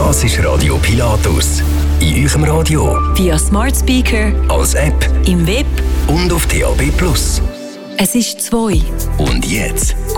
Das ist Radio Pilatus. In eurem Radio, via Smart Speaker, als App im Web und auf DAB+. Es ist 2. Und jetzt